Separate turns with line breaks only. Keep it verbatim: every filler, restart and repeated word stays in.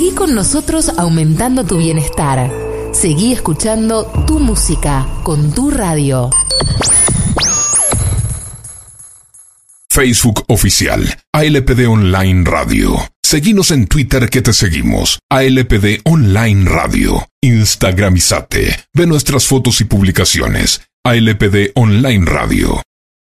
Seguí con nosotros aumentando tu bienestar. Seguí escuchando tu música con tu radio.
Facebook oficial, A L P D Online Radio. Seguinos en Twitter que te seguimos, A L P D Online Radio. Instagramizate, ve nuestras fotos y publicaciones, A L P D Online Radio.